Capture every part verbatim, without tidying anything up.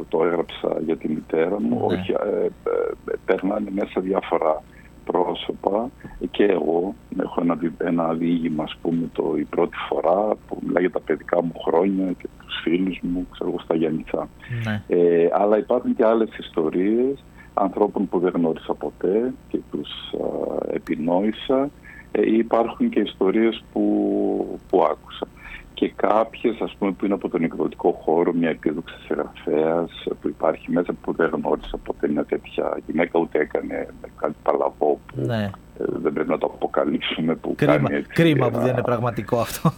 το έγραψα για τη μητέρα μου. Ναι. Όχι, ε, ε, περνάνε μέσα διάφορα πρόσωπα και εγώ έχω ένα, ένα διήγημα, ας πούμε, το, η πρώτη φορά που μιλάει για τα παιδικά μου χρόνια και τους φίλους μου, ξέρω εγώ, στα Γιάννητσά. Ναι. Ε, αλλά υπάρχουν και άλλες ιστορίες ανθρώπων που δεν γνώρισα ποτέ και τους α, επινόησα. Ε, υπάρχουν και ιστορίες που, που άκουσα. Και κάποιες, ας πούμε, που είναι από τον εκδοτικό χώρο, μια επίδοξη συγγραφέας που υπάρχει μέσα, που δεν γνώρισα ποτέ μια τέτοια γυναίκα, ούτε έκανε κάτι παλαβό που ναι. ε, δεν πρέπει να το αποκαλύψουμε. Που κρίμα κάνει έτσι, κρίμα ένα... που δεν είναι πραγματικό αυτό.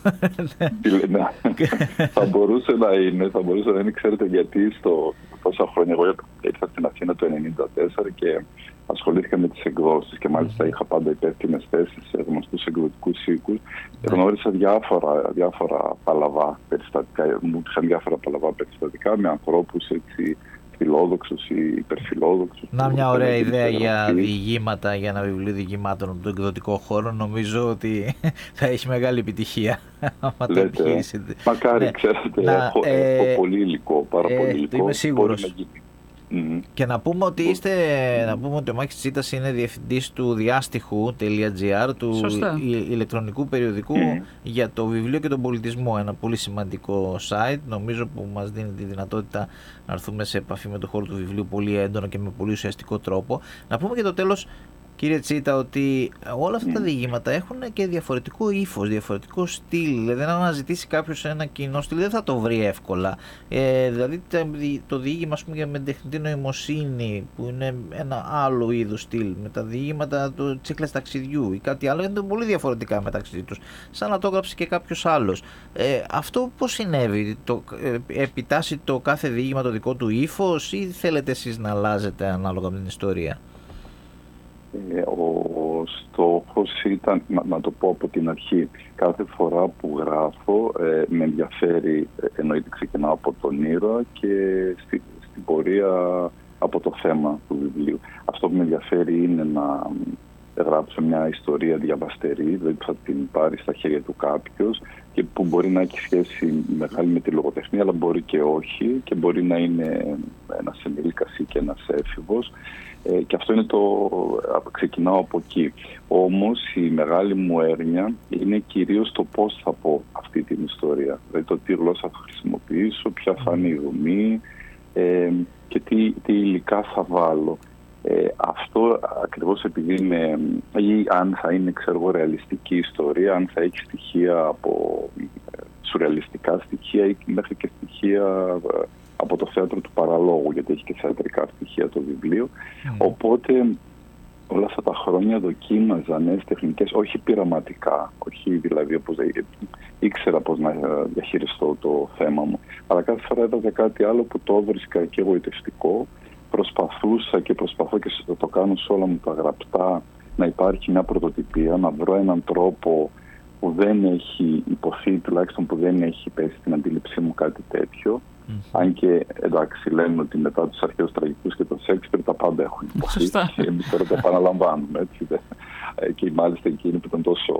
ναι. θα μπορούσε να είναι, θα μπορούσε να είναι, ξέρετε, γιατί στο τόσα χρόνια, εγώ ήρθα στην Αθήνα το ενενήντα τέσσερα και ασχολήθηκα με τις εκδόσεις και μάλιστα είχα πάντα υπεύθυνες θέσεις σε γνωστούς εκδοτικούς οίκους. Yeah. Γνώρισα διάφορα, διάφορα παλαβά περιστατικά, μου είχαν διάφορα παλαβά περιστατικά με ανθρώπους έτσι φιλόδοξους ή υπερφιλόδοξους. Να, μια ωραία ιδέα για διηγήματα, για ένα βιβλίο διηγημάτων από τον εκδοτικό χώρο. Νομίζω ότι θα έχει μεγάλη επιτυχία. Λέτε, μακάρι, ναι. Ξέρετε, να, έχω, ε, έχω πολύ υλικό, πάρα ε, πολύ υλικό. Είμαι σίγουρος. Mm-hmm. Και να πούμε ότι είστε, mm-hmm. να πούμε ότι ο Μάκης Τσίτας είναι διευθυντής του διάστιχου τελεία τζι άρ, του Σωστά. ηλεκτρονικού περιοδικού mm-hmm. για το βιβλίο και τον πολιτισμό. Ένα πολύ σημαντικό site, νομίζω, που μας δίνει τη δυνατότητα να έρθουμε σε επαφή με το χώρο του βιβλίου πολύ έντονο και με πολύ ουσιαστικό τρόπο. Να πούμε και το τέλος, κύριε Τσίτα, ότι όλα αυτά τα διηγήματα έχουν και διαφορετικό ύφος, διαφορετικό στυλ. Δηλαδή, αν αναζητήσει κάποιος ένα κοινό στυλ, δεν θα το βρει εύκολα. Ε, δηλαδή, το διήγημα, ας πούμε, για με τεχνητή νοημοσύνη, που είναι ένα άλλο είδους στυλ, με τα διηγήματα του τσίκλες ταξιδιού ή κάτι άλλο, είναι πολύ διαφορετικά μεταξύ τους. Σαν να το έγραψε και κάποιος άλλος. Ε, αυτό πώς συνέβη, το, ε, επιτάσσει το κάθε διήγημα το δικό του ύφος, ή θέλετε εσείς να αλλάζετε ανάλογα με την ιστορία? Ε, ο στόχος ήταν, να, να το πω από την αρχή, κάθε φορά που γράφω ε, με ενδιαφέρει, εννοείται ξεκινάω από τον ήρωα και στη, στην πορεία από το θέμα του βιβλίου. Αυτό που με ενδιαφέρει είναι να γράψω μια ιστορία διαβαστερή, δηλαδή που θα την πάρει στα χέρια του κάποιος και που μπορεί να έχει σχέση μεγάλη με τη λογοτεχνία, αλλά μπορεί και όχι, και μπορεί να είναι ένας ενήλικας ή και ένας έφηβος. Ε, και αυτό είναι το... ξεκινάω από εκεί. Όμως η μεγάλη μου έρνια είναι κυρίως το πώς θα πω αυτή την ιστορία. Δηλαδή το τι γλώσσα θα χρησιμοποιήσω, ποια θα είναι η δομή ε, και τι, τι υλικά θα βάλω. Ε, αυτό ακριβώς επειδή είναι, ή αν θα είναι, ξέρω, ρεαλιστική ιστορία, αν θα έχει στοιχεία από ε, σουρεαλιστικά στοιχεία ή μέχρι και στοιχεία ε, από το θέατρο του παραλόγου, γιατί έχει και θεατρικά στοιχεία το βιβλίο. Mm. Οπότε όλα αυτά τα χρόνια δοκίμαζα νέες τεχνικές, όχι πειραματικά, όχι δηλαδή όπως ήξερα πώς να διαχειριστώ το θέμα μου, αλλά κάθε φορά έβαζα κάτι άλλο που το βρίσκα και εγωιτευτικό. Προσπαθούσα και προσπαθώ και το κάνω σε όλα μου τα γραπτά να υπάρχει μια πρωτοτυπία, να βρω έναν τρόπο που δεν έχει υποθεί, τουλάχιστον που δεν έχει πέσει στην αντίληψή μου κάτι τέτοιο. Mm-hmm. Αν και εντάξει, λένε ότι μετά τους αρχαίους τραγικούς και τον Σέξπιρ τα πάντα έχουν υποθεί. Και εμείς τώρα το επαναλαμβάνουμε. Έτσι, και μάλιστα εκείνοι που ήταν τόσο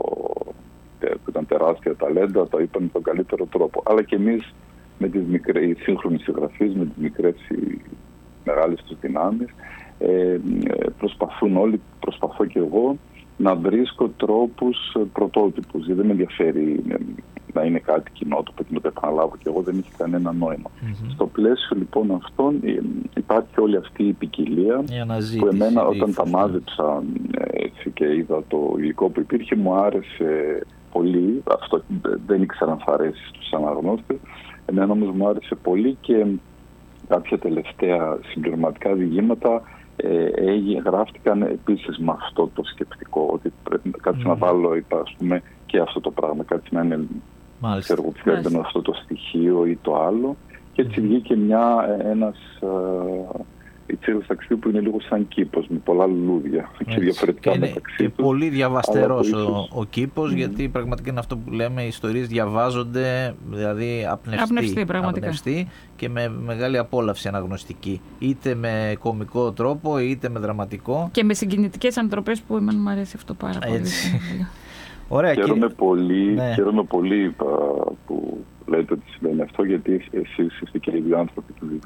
που ήταν τεράστια ταλέντα το είπαν με τον καλύτερο τρόπο. Αλλά και εμείς με τις μικρές σύγχρονες συγγραφείς, με τις μικρές μεγάλες τους δυνάμεις, ε, προσπαθούν όλοι, προσπαθώ και εγώ να βρίσκω τρόπους πρωτότυπους. Δεν με ενδιαφέρει να είναι κάτι κοινότοπο και να το επαναλάβω και εγώ, δεν έχει κανένα νόημα. Mm-hmm. Στο πλαίσιο λοιπόν αυτών υπάρχει όλη αυτή η ποικιλία που εμένα όταν τα μάζεψα έτσι, και είδα το υλικό που υπήρχε, μου άρεσε πολύ. Αυτό δεν ήξερα αν θα αρέσει στους αναγνώστες. Εμένα όμως μου άρεσε πολύ και κάποια τελευταία συμπληρωματικά διηγήματα ε, γράφτηκαν επίσης με αυτό το σκεπτικό, ότι πρέπει κάτι mm. να βάλω, είπα, ας πούμε, και αυτό το πράγμα, κάτι να είναι ξέρω, αυτό το στοιχείο ή το άλλο, και έτσι mm. βγήκε μια, ένας ε, η τσίρος ταξιδιού που είναι λίγο σαν κήπος, με πολλά λουλούδια έτσι, και διαφορετικά και μεταξύ τους. Και πολύ διαβαστερός ο, ίσως... ο κήπος, mm. γιατί πραγματικά είναι αυτό που λέμε, οι ιστορίες διαβάζονται, δηλαδή απνευστή, απνευστή, απνευστή και με μεγάλη απόλαυση αναγνωστική. Είτε με κωμικό τρόπο, είτε με δραματικό. Και με συγκινητικές ανατροπές που εμένα μου αρέσει αυτό πάρα πολύ. Ωραία, χαίρομαι, και... πολύ, ναι. χαίρομαι πολύ που λέτε ότι συμβαίνει αυτό, γιατί εσείς είστε και οι δύο άνθρωποι του